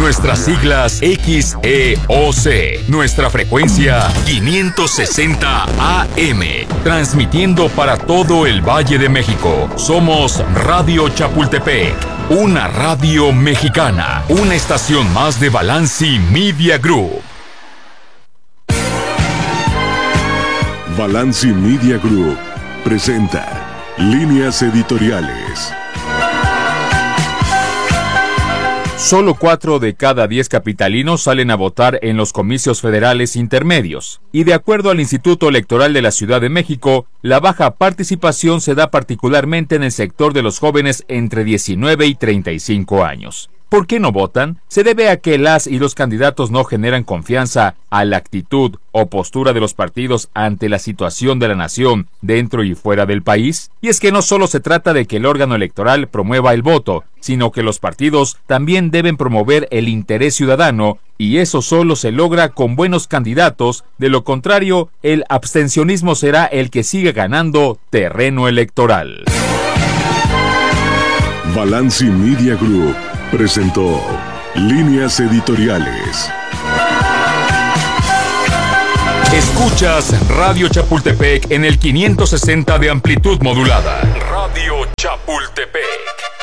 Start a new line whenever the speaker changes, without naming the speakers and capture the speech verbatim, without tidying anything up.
Nuestras siglas X E O C. Nuestra frecuencia quinientos sesenta A M. Transmitiendo para todo el Valle de México. Somos Radio Chapultepec. Una radio mexicana. Una estación más de Balanci Media Group.
Balanci Media Group presenta Líneas Editoriales.
Solo cuatro de cada diez capitalinos salen a votar en los comicios federales intermedios. Y de acuerdo al Instituto Electoral de la Ciudad de México, la baja participación se da particularmente en el sector de los jóvenes entre diecinueve y treinta y cinco años. ¿Por qué no votan? Se debe a que las y los candidatos no generan confianza a la actitud o postura de los partidos ante la situación de la nación dentro y fuera del país. Y es que no solo se trata de que el órgano electoral promueva el voto, sino que los partidos también deben promover el interés ciudadano, y eso solo se logra con buenos candidatos. De lo contrario, el abstencionismo será el que siga ganando terreno electoral.
Balanci Media Group presentó Líneas Editoriales.
Escuchas Radio Chapultepec en el quinientos sesenta de amplitud modulada. Radio Chapultepec.